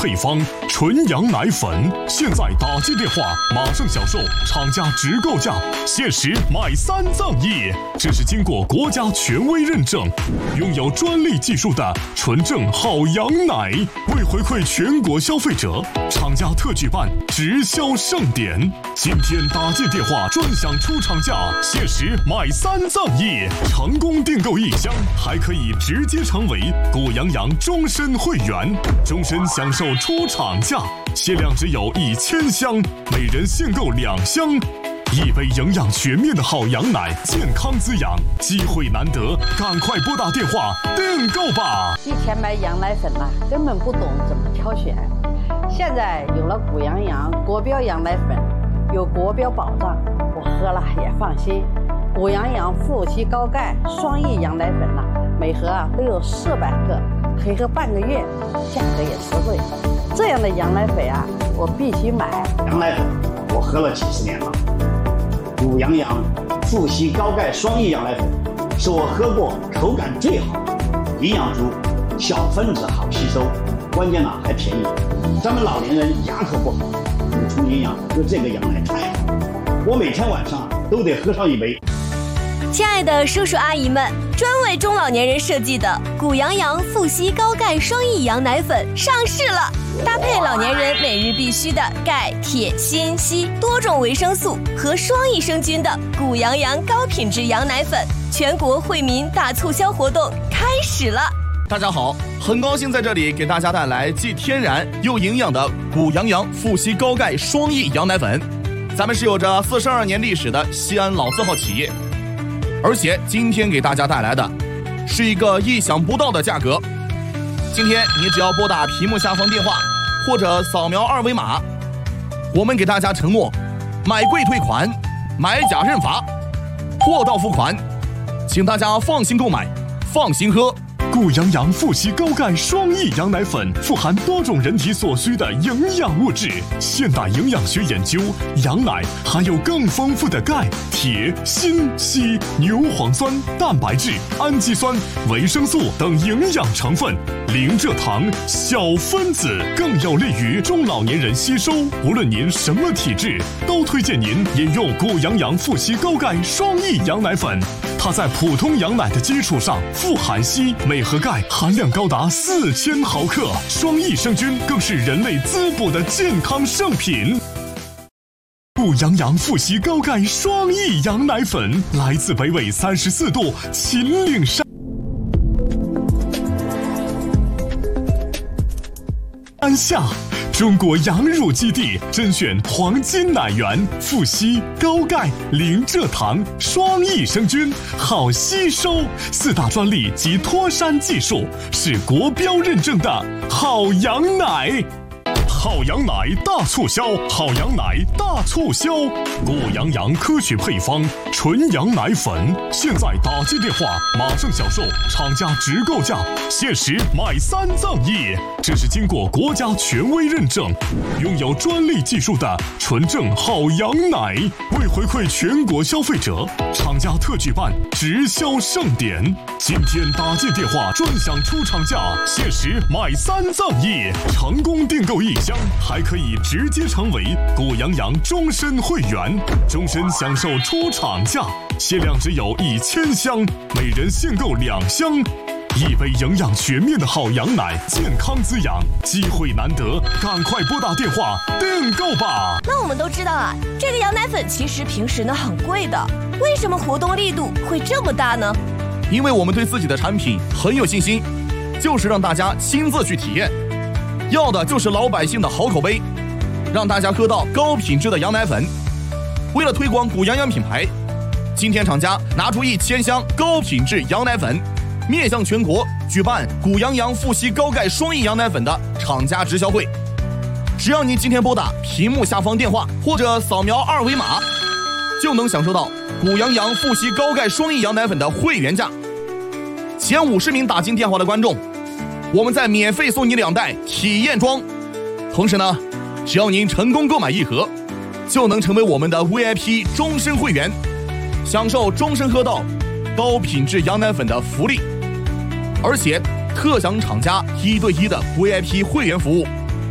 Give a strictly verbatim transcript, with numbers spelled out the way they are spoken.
配方纯羊奶粉，现在打进电话马上享受厂家直购价，限时买三赠一。这是经过国家权威认证，拥有专利技术的纯正好羊奶。为回馈全国消费者，厂家特举办直销盛典，今天打进电话专享出厂价，限时买三赠一，成功订购一箱还可以直接成为谷羊羊终身会员，终身享受出厂价，限量只有一千箱，每人限购两箱。一杯营养全面的好羊奶，健康滋养，机会难得，赶快拨打电话订购吧。 以前买羊奶粉啊，根本不懂怎么挑选，现在有了谷羊羊国标羊奶粉，有国标保障，我喝了也放心。谷羊羊富硒高钙双益羊奶粉呢、啊，每盒啊都有四百克，可以喝半个月，价格也实惠。这样的羊奶粉啊，我必须买。 羊奶粉我喝了几十年了。谷羊羊富硒高钙双益羊奶粉是我喝过口感最好，营养足，小分子好吸收，关键呢还便宜。咱们老年人牙口不好，补充营养喝这个羊奶太好，我每天晚上都得喝上一杯。 亲爱的叔叔阿姨们，专为中老年人设计的谷羊羊富硒高钙双益羊奶粉上市了，搭配老年人每日必需的钙、铁、锌、硒多种维生素和双益生菌的谷羊羊高品质羊奶粉，全国惠民大促销活动开始了。 大家好，很高兴在这里给大家带来既天然又营养的谷羊羊富硒高钙双益羊奶粉。咱们是有着四十二年历史的西安老字号企业，而且今天给大家带来的是一个意想不到的价格。今天你只要拨打屏幕下方电话或者扫描二维码，我们给大家承诺买贵退款，买假认罚，货到付款，请大家放心购买，放心喝。 谷羊羊富硒高钙双益羊奶粉富含多种人体所需的营养物质。现代营养学研究，羊奶含有更丰富的钙、铁、锌、硒、牛磺酸、蛋白质、氨基酸、维生素等营养成分，零蔗糖、小分子，更有利于中老年人吸收。无论您什么体质，都推荐您饮用谷羊羊富硒高钙双益羊奶粉。它在普通羊奶的基础上富含硒，每盒钙含量高达四千毫克，双益生菌更是人类滋补的健康圣品。谷羊羊富硒高钙双益羊奶粉来自北纬三十四度秦岭山山下，中国羊乳基地甄选黄金奶源，富硒、高钙、零蔗糖、双益生菌，好吸收，四大专利及脱山技术，是国标认证的好羊奶。好羊奶大促销，好羊奶大促销！谷羊羊科学配方纯羊奶粉，现在打进电话马上享受厂家直购价，限时买三赠一。这是经过国家权威认证，拥有专利技术的纯正好羊奶。为回馈全国消费者，厂家特举办直销盛典，今天打进电话专享出厂价，限时买三赠一，成功订购一箱还可以直接成为谷羊羊终身会员，终身享受出厂价，限量只有一千箱，每人限购两箱。一杯营养全面的好羊奶，健康滋养，机会难得，赶快拨打电话订购吧。 那我们都知道啊，这个羊奶粉其实平时呢很贵的，为什么活动力度会这么大呢？ 因为我们对自己的产品很有信心，就是让大家亲自去体验，要的就是老百姓的好口碑，让大家喝到高品质的羊奶粉。为了推广谷羊羊品牌，今天厂家拿出一千箱高品质羊奶粉，面向全国举办谷羊羊富硒高钙双益羊奶粉的厂家直销会。只要您今天拨打屏幕下方电话或者扫描二维码，就能享受到谷羊羊富硒高钙双益羊奶粉的会员价。前五十名打进电话的观众，我们再免费送你两袋体验装。同时呢，只要您成功购买一盒，就能成为我们的 V I P 终身会员，享受终身喝到高品质羊奶粉的福利，而且特享厂家一对一的 V I P 会员服务。